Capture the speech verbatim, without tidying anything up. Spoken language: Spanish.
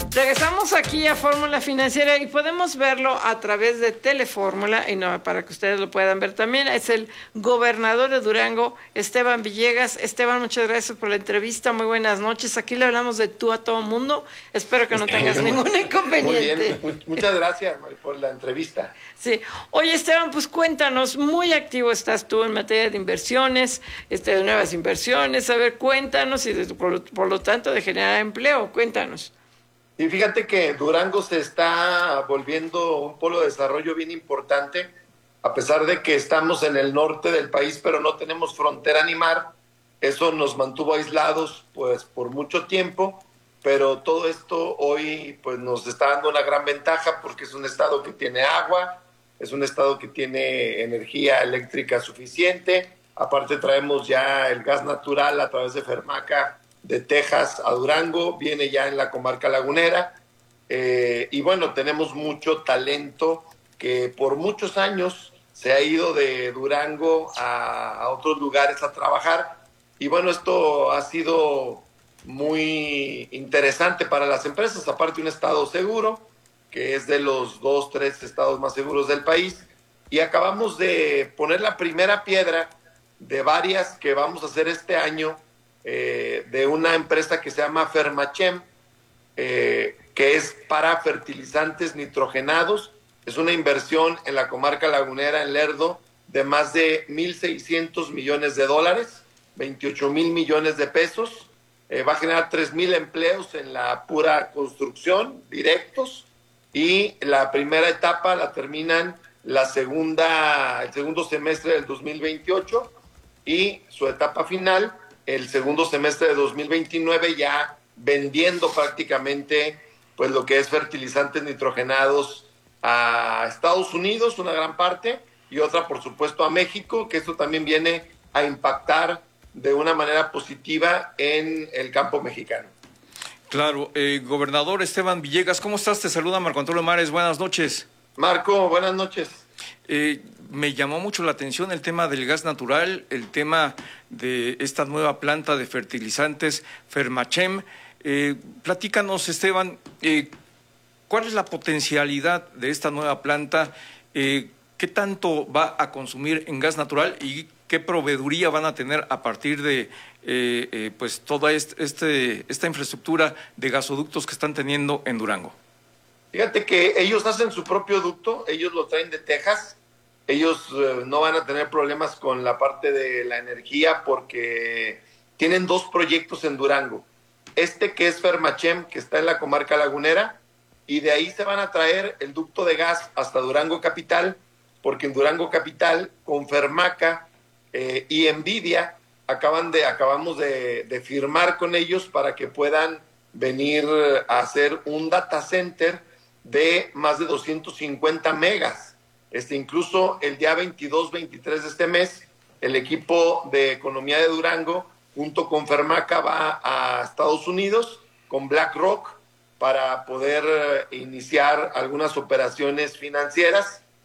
Regresamos aquí a Fórmula Financiera y podemos verlo a través de Telefórmula, y no, para que ustedes lo puedan ver también. Es el gobernador de Durango, Esteban Villegas. Esteban, muchas gracias por la entrevista. Muy buenas noches. Aquí le hablamos de tú a todo mundo. Espero que no tengas ningún inconveniente. Muy bien, muchas gracias por la entrevista. Sí. Oye, Esteban, pues cuéntanos, muy activo estás tú en materia de inversiones, este, de nuevas inversiones. A ver, cuéntanos y de, por, por lo tanto de generar empleo. Cuéntanos. Y fíjate que Durango se está volviendo un polo de desarrollo bien importante, a pesar de que estamos en el norte del país, pero no tenemos frontera ni mar. Eso nos mantuvo aislados pues por mucho tiempo, pero todo esto hoy pues nos está dando una gran ventaja porque es un estado que tiene agua, es un estado que tiene energía eléctrica suficiente. Aparte traemos ya el gas natural a través de Fermaca de Texas a Durango, viene ya en la comarca lagunera, eh, y bueno, tenemos mucho talento que por muchos años se ha ido de Durango a, a otros lugares a trabajar, y bueno, esto ha sido muy interesante para las empresas, aparte un estado seguro, que es de los dos, tres estados más seguros del país, y acabamos de poner la primera piedra de varias que vamos a hacer este año, Eh, de una empresa que se llama Fermachem, eh, que es para fertilizantes nitrogenados. Es una inversión en la comarca lagunera, en Lerdo, de más de mil seiscientos millones de dólares, veintiocho mil millones de pesos. Eh, va a generar tres mil empleos en la pura construcción, directos, y la primera etapa la terminan la segunda, el segundo semestre del dos mil veintiocho, y su etapa final el segundo semestre de dos mil veintinueve, ya vendiendo prácticamente pues lo que es fertilizantes nitrogenados a Estados Unidos, una gran parte, y otra por supuesto a México, que esto también viene a impactar de una manera positiva en el campo mexicano. Claro, eh, gobernador Esteban Villegas, ¿cómo estás? Te saluda Marco Antonio Mares, buenas noches. Marco, buenas noches. Eh, me llamó mucho la atención el tema del gas natural, el tema de esta nueva planta de fertilizantes Fermachem. Eh, platícanos, Esteban, eh, ¿cuál es la potencialidad de esta nueva planta? Eh, ¿Qué tanto va a consumir en gas natural y qué proveeduría van a tener a partir de eh, eh, pues toda este, este, esta infraestructura de gasoductos que están teniendo en Durango? Fíjate que ellos hacen su propio ducto, ellos lo traen de Texas. Ellos eh, no van a tener problemas con la parte de la energía porque tienen dos proyectos en Durango. Este que es Fermachem, que está en la comarca lagunera, y de ahí se van a traer el ducto de gas hasta Durango Capital, porque en Durango Capital, con Fermaca eh, y Nvidia, acaban de, acabamos de, de firmar con ellos para que puedan venir a hacer un data center de más de doscientos cincuenta megas. Este, incluso el día veintidós, veintitrés de este mes, el equipo de economía de Durango, junto con Fermaca, va a Estados Unidos con BlackRock para poder iniciar algunas operaciones financieras